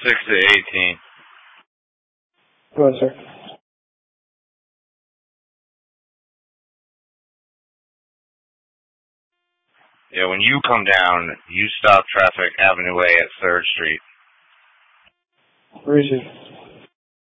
6 to 18. Go ahead, sir. Yeah, when you come down, you stop traffic Avenue A at 3rd Street. Where is he?